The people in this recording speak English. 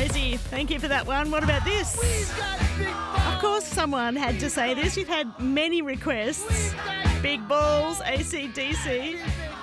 Rosie, thank you for that one. What about this? Of course someone had to say this. You've had many requests. Big Balls, AC/DC.